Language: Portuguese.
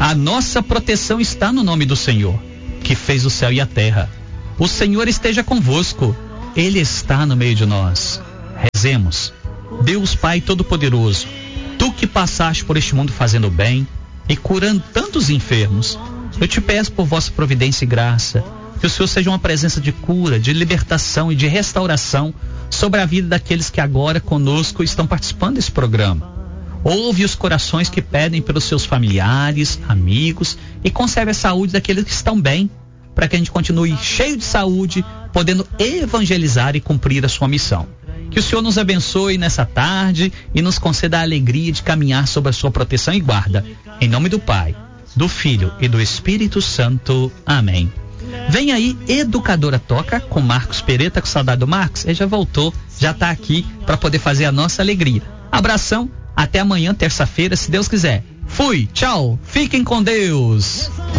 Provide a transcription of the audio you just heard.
A nossa proteção está no nome do Senhor, que fez o céu e a terra. O Senhor esteja convosco. Ele está no meio de nós. Rezemos. Deus Pai Todo-Poderoso, Tu que passaste por este mundo fazendo bem e curando tantos enfermos, eu te peço por vossa providência e graça, que o Senhor seja uma presença de cura, de libertação e de restauração sobre a vida daqueles que agora conosco estão participando desse programa. Ouve os corações que pedem pelos seus familiares, amigos, e conserve a saúde daqueles que estão bem, para que a gente continue cheio de saúde, podendo evangelizar e cumprir a sua missão. Que o Senhor nos abençoe nessa tarde e nos conceda a alegria de caminhar sob a sua proteção e guarda. Em nome do Pai, do Filho e do Espírito Santo. Amém. Vem aí, Educadora Toca, com Marcos Pereta, com saudade do Marcos. Ele já voltou, já está aqui para poder fazer a nossa alegria. Abração, até amanhã, terça-feira, se Deus quiser. Fui, tchau, fiquem com Deus.